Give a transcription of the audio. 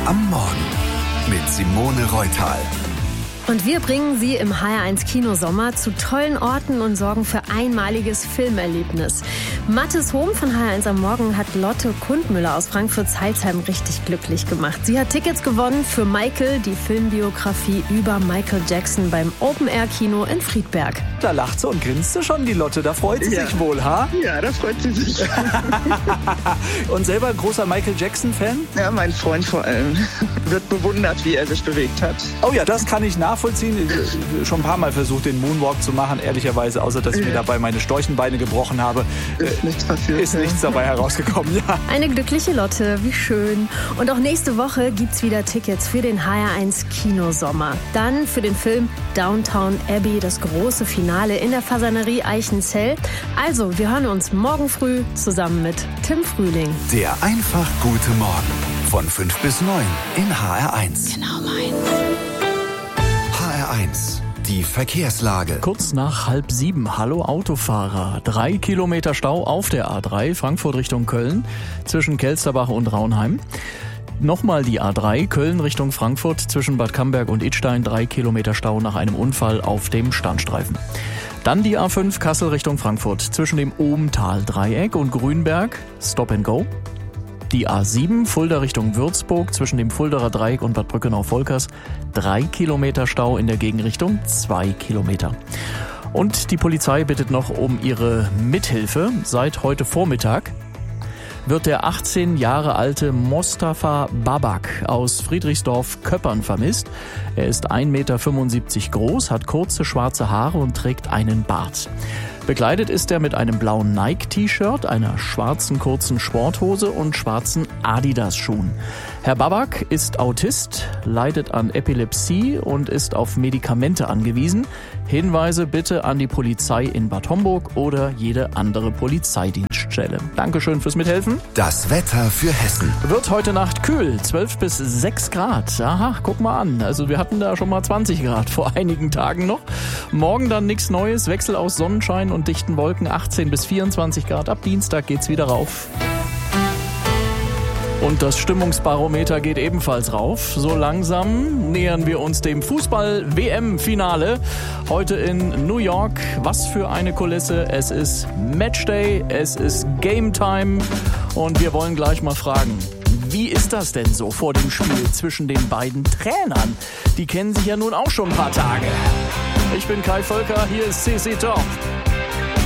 am Morgen mit Simone Reutal. Und wir bringen Sie im HR1 Kinosommer zu tollen Orten und sorgen für einmaliges Filmerlebnis. Mathis Hohm von HR1 am Morgen hat Lotte Kundmüller aus Frankfurt-Zeilsheim richtig glücklich gemacht. Sie hat Tickets gewonnen für Michael, die Filmbiografie über Michael Jackson beim Open-Air-Kino in Friedberg. Da lacht sie und grinst sie schon, die Lotte. Da freut sie sich wohl, ha? Ja, da freut sie sich. Und selber großer Michael Jackson-Fan? Ja, mein Freund vor allem. Wird bewundert, wie er sich bewegt hat. Oh ja, das kann ich nachvollziehen. Schon ein paar Mal versucht, den Moonwalk zu machen, ehrlicherweise, außer dass ich mir dabei meine Storchenbeine gebrochen habe. Ist nichts passiert. Ist nichts dabei herausgekommen, ja. Eine glückliche Lotte, wie schön. Und auch nächste Woche gibt's wieder Tickets für den HR1 Kinosommer. Dann für den Film Downton Abbey, das große Finale in der Fasanerie Eichenzell. Also, wir hören uns morgen früh zusammen mit Tim Frühling. Der einfach gute Morgen von 5 bis 9 in HR1. Genau meins. HR1, die Verkehrslage. Kurz nach 6:30. Hallo Autofahrer. 3 Kilometer Stau auf der A3, Frankfurt Richtung Köln, zwischen Kelsterbach und Raunheim. Nochmal die A3, Köln Richtung Frankfurt, zwischen Bad Camberg und Idstein, 3 Kilometer Stau nach einem Unfall auf dem Standstreifen. Dann die A5, Kassel Richtung Frankfurt, zwischen dem Ohmtal-Dreieck und Grünberg, Stop and Go. Die A7, Fulda Richtung Würzburg, zwischen dem Fuldaer Dreieck und Bad Brückenau-Volkers, 3 Kilometer Stau in der Gegenrichtung, 2 Kilometer. Und die Polizei bittet noch um ihre Mithilfe. Seit heute Vormittag wird der 18 Jahre alte Mostafa Babak aus Friedrichsdorf-Köppern vermisst. Er ist 1,75 Meter groß, hat kurze schwarze Haare und trägt einen Bart. Bekleidet ist er mit einem blauen Nike-T-Shirt, einer schwarzen kurzen Sporthose und schwarzen Adidas-Schuhen. Herr Babak ist Autist, leidet an Epilepsie und ist auf Medikamente angewiesen. Hinweise bitte an die Polizei in Bad Homburg oder jede andere Polizeidienststelle. Dankeschön fürs Mithelfen. Das Wetter für Hessen. Wird heute Nacht kühl, 12 bis 6 Grad. Aha, guck mal an. Also wir hatten da schon mal 20 Grad vor einigen Tagen noch. Morgen dann nichts Neues, Wechsel aus Sonnenschein und dichten Wolken, 18 bis 24 Grad. Ab Dienstag geht's wieder rauf. Und das Stimmungsbarometer geht ebenfalls rauf. So langsam nähern wir uns dem Fußball-WM-Finale. Heute in New York. Was für eine Kulisse. Es ist Matchday, es ist Game Time. Und wir wollen gleich mal fragen, wie ist das denn so vor dem Spiel zwischen den beiden Trainern? Die kennen sich ja nun auch schon ein paar Tage. Ich bin Kai Völker, hier ist CC Top.